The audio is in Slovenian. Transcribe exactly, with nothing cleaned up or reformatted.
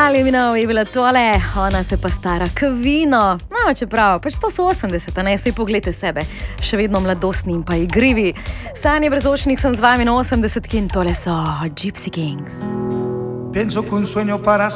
Kylie Minogue je bila tole, ona se pa stara k vino. No, čeprav, pač to so osemdeseta, ne, sej poglejte sebe, še vedno mladostni in pa igrivi. Sanje Brezočnik sem z vami na osemdesetki in tole so Gypsy Kings. Pienso que un sueño para